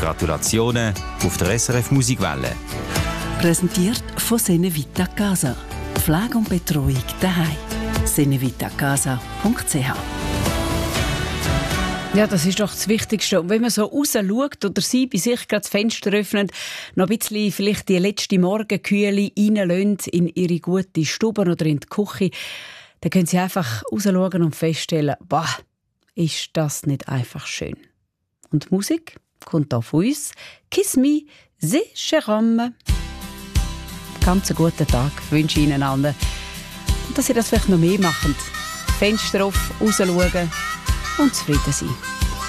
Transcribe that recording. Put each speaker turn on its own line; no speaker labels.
Gratulationen auf der SRF Musikwelle.
Präsentiert von Senevita Casa. Pflege und Betreuung daheim. senevitacasa.ch.
Ja, das ist doch das Wichtigste. Und wenn man so raus schaut oder sie bei sich gerade das Fenster öffnet, noch ein bisschen vielleicht die letzte Morgenkühle reinlässt in ihre gute Stube oder in die Küche, dann können sie einfach raus schauen und feststellen, boah, ist das nicht einfach schön. Und die Musik kommt auch von uns. Kiss me, c'est Jérôme. Ganz einen guten Tag wünsche ich Ihnen allen. Und dass Sie das vielleicht noch mehr machen. Fenster auf, raus schauen und zufrieden sein.